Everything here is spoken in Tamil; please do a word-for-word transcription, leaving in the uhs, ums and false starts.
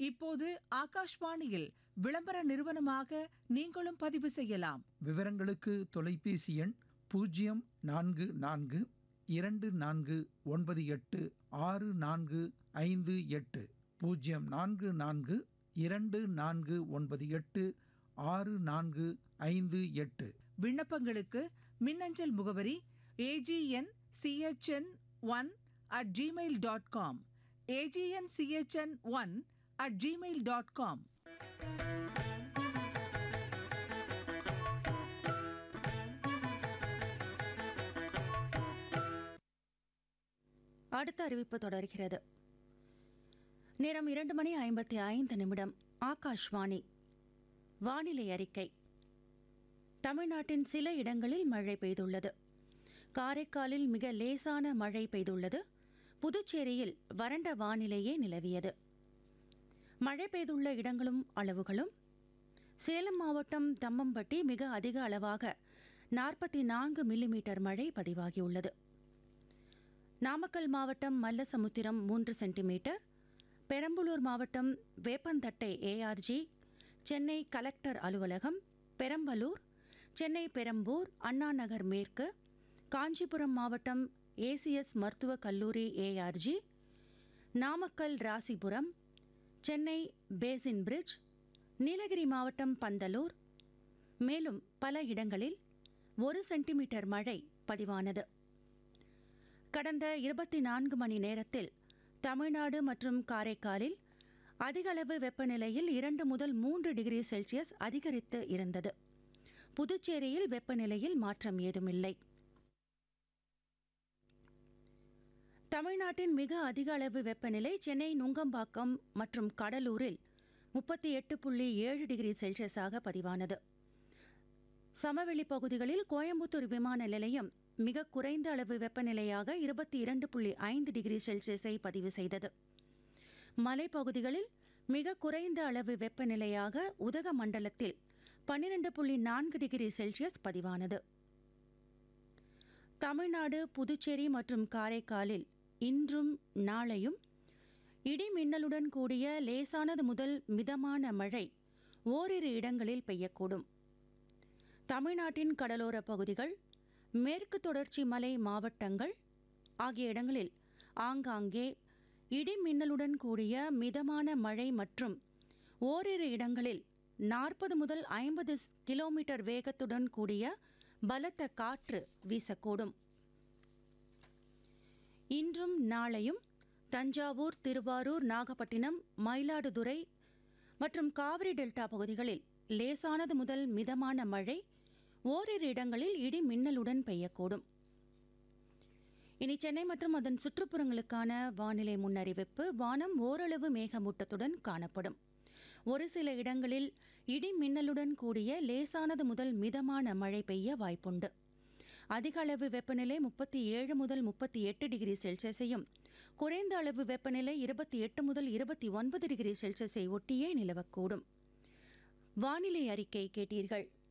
இப்போது ஆகாஷ்வாணியில் விளம்பர நிறுவனமாக நீங்களும் பதிவு செய்யலாம். விவரங்களுக்கு தொலைபேசி எண் பூஜ்ஜியம் நான்கு நான்கு இரண்டு நான்கு ஒன்பது எட்டு ஆறு நான்கு ஐந்து எட்டு பூஜ்ஜியம் நான்கு நான்கு இரண்டு நான்கு ஒன்பது எட்டு ஆறு நான்கு ஐந்து எட்டு. விண்ணப்பங்களுக்கு மின்னஞ்சல் முகவரி AGN CHN one at Gmail dot com AGN CHN one at Gmail dot com. அடுத்த அறிவிப்பு தொடர்கிறது. நேரம் இரண்டு மணி ஐம்பத்தி ஐந்து நிமிடம். ஆகாஷ்வாணி வானிலை அறிக்கை. தமிழ்நாட்டின் சில இடங்களில் மழை பெய்துள்ளது. காரைக்காலில் மிக லேசான மழை பெய்துள்ளது. புதுச்சேரியில் வறண்ட வானிலையே நிலவியது. மழை பெய்துள்ள இடங்களும் அளவுகளும்: சேலம் மாவட்டம் தம்மம்பட்டி மிக அதிக அளவாக நாற்பத்தி நான்கு மில்லிமீட்டர் மழை பதிவாகியுள்ளது. நாமக்கல் மாவட்டம் மல்லசமுத்திரம் மூன்று சென்டிமீட்டர், பெரம்பலூர் மாவட்டம் வேப்பந்தட்டை ஏஆர்ஜி, சென்னை கலெக்டர் அலுவலகம், பெரம்பலூர், சென்னை பெரம்பூர், அண்ணா நகர் மேற்கு, காஞ்சிபுரம் மாவட்டம் ஏசிஎஸ் மருத்துவக் கல்லூரி ARG, Namakkal Rasipuram, Chennai basin bridge, Nilgiri மாவட்டம் பந்தலூர், மேலும் பல இடங்களில் ஒரு சென்டிமீட்டர் மழை பதிவானது. கடந்த இருபத்தி நான்கு மணி நேரத்தில் தமிழ்நாடு மற்றும் காரைக்காலில் அதிகளவு வெப்பநிலையில் இரண்டு முதல் மூன்று டிகிரி செல்சியஸ் அதிகரித்து இருந்தது. புதுச்சேரியில் வெப்பநிலையில் மாற்றம் ஏதுமில்லை. தமிழ்நாட்டின் மிக அதிக அளவு வெப்பநிலை சென்னை நுங்கம்பாக்கம் மற்றும் கடலூரில் முப்பத்தி எட்டு புள்ளி ஏழு டிகிரி செல்சியஸாக பதிவானது. சமவெளி பகுதிகளில் கோயம்புத்தூர் விமான நிலையம் மிக குறைந்த அளவு வெப்பநிலையாக இருபத்தி இரண்டு புள்ளி ஐந்து டிகிரி செல்சியஸை பதிவு செய்தது. மலைப்பகுதிகளில் மிக குறைந்த அளவு வெப்பநிலையாக உதகமண்டலத்தில் பன்னிரண்டு புள்ளி நான்கு டிகிரி செல்சியஸ் பதிவானது. தமிழ்நாடு, புதுச்சேரி மற்றும் காரைக்காலில் இன்றும் நாளையும் இடி மின்னலுடன் கூடிய லேசானது முதல் மிதமான மழை ஓரிரு இடங்களில் பெய்யக்கூடும். தமிழ்நாட்டின் கடலோர பகுதிகள், மேற்கு தொடர்ச்சி மலை மாவட்டங்கள் ஆகிய இடங்களில் ஆங்காங்கே இடி மின்னலுடன் கூடிய மிதமான மழை மற்றும் ஓரிரு இடங்களில் நாற்பது முதல் ஐம்பது கிலோமீட்டர் வேகத்துடன் கூடிய பலத்த காற்று வீசக்கூடும். இன்றும் நாளையும் தஞ்சாவூர், திருவாரூர், நாகப்பட்டினம், மயிலாடுதுறை மற்றும் காவிரி டெல்டா பகுதிகளில் லேசானது முதல் மிதமான மழை ஓரிரு இடங்களில் இடி மின்னலுடன் பெய்யக்கூடும். இனி சென்னை மற்றும் அதன் சுற்றுப்புறங்களுக்கான வானிலை முன்னறிவிப்பு. வானம் ஓரளவு மேகமூட்டத்துடன் காணப்படும். ஒரு சில இடங்களில் இடி மின்னலுடன் கூடிய லேசானது முதல் மிதமான மழை பெய்ய வாய்ப்புண்டு. அதிக அளவு வெப்பநிலை முப்பத்தி ஏழு முதல் முப்பத்தி எட்டு டிகிரி செல்சியஸையும், குறைந்த அளவு வெப்பநிலை இருபத்தி எட்டு முதல் இருபத்தி ஒன்பது டிகிரி செல்சியஸை ஒட்டியே நிலவக்கூடும். வானிலை அறிக்கை கேட்டீர்கள்.